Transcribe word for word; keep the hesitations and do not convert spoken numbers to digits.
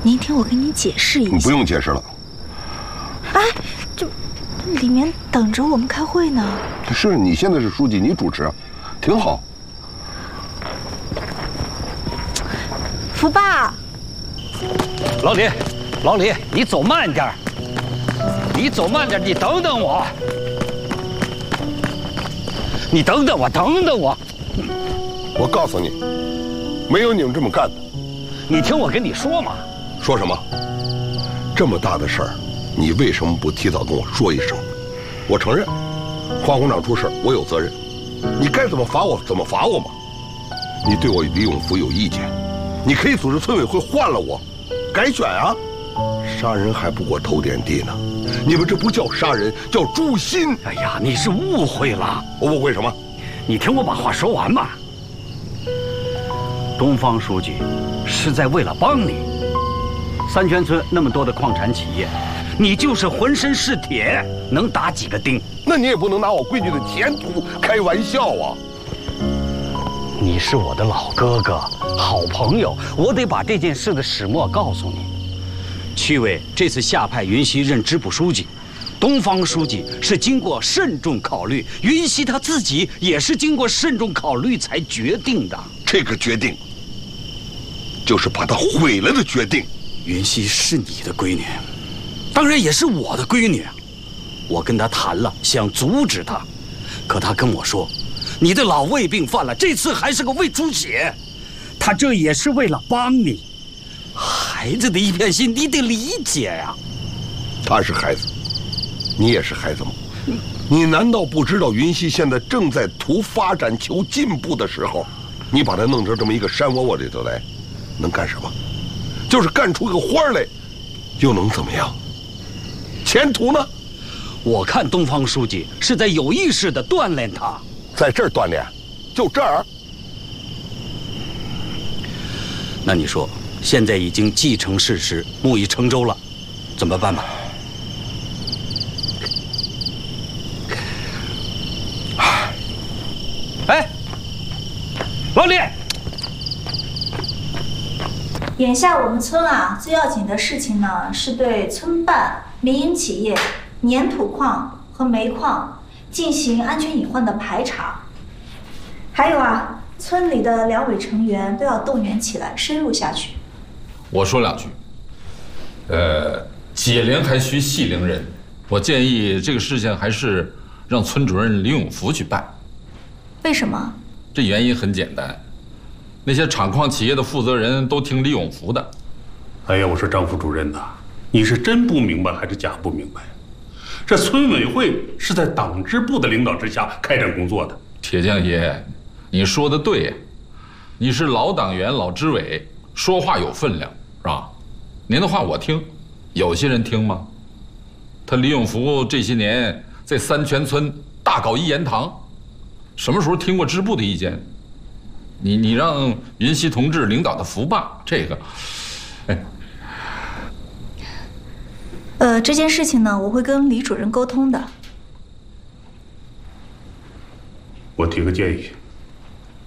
您听我跟您解释一下。 你不用解释了。 哎，这里面等着我们开会呢。 是你现在是书记，你主持，挺好。 福爸， 老李，老李，你走慢点儿，你走慢点儿，你等等我，你等等我，等等我。 我告诉你，没有你们这么干的。 你听我跟你说嘛。 说什么？这么大的事儿，你为什么不提早跟我说一声？我承认，化工厂出事，我有责任。你该怎么罚我怎么罚我嘛。你对我李永福有意见，你可以组织村委会换了我，改选啊。杀人还不过头点地呢，你们这不叫杀人，叫诛心。 哎呀，你是误会了。 我误会什么？ 你听我把话说完嘛。东方书记是在为了帮你。三泉村那么多的矿产企业，你就是浑身是铁，能打几个钉？ 那你也不能拿我闺女的前途开玩笑啊！ 你是我的老哥哥、好朋友，我得把这件事的始末告诉你。区委这次下派云溪任支部书记，东方书记是经过慎重考虑，云溪他自己也是经过慎重考虑才决定的。 这个决定，就是把他毁了的决定。 云溪是你的闺女，当然也是我的闺女。我跟她谈了，想阻止她，可她跟我说，你的老胃病犯了，这次还是个胃出血，她这也是为了帮你。孩子的一片心，你得理解呀。 他是孩子，你也是孩子吗？你难道不知道云溪现在正在图发展、求进步的时候，你把他弄成这么一个山窝窝里头来，能干什么？就是干出个花来，又能怎么样？前途呢？ 我看东方书记是在有意识地锻炼他， 在这儿锻炼，就这儿。 那你说，现在已经既成事实，木已成舟了，怎么办吧？哎，老李。 眼下我们村啊，最要紧的事情呢，是对村办、民营企业、粘土矿和煤矿进行安全隐患的排查。还有啊，村里的两委成员都要动员起来，深入下去。 我说两句。呃，解铃还需系铃人，我建议这个事情还是让村主任李永福去办。 为什么？ 这原因很简单。那些厂矿企业的负责人都听李永福的。 哎呀，我说张副主任呐，你是真不明白还是假不明白？这村委会是在党支部的领导之下开展工作的。 铁匠爷，你说的对呀，你是老党员、老支委，说话有分量，是吧？您的话我听，有些人听吗？他李永福这些年在三泉村大搞一言堂，什么时候听过支部的意见？你你让云溪同志领导的福坝，这个，哎， 呃，这件事情呢，我会跟李主任沟通的。 我提个建议。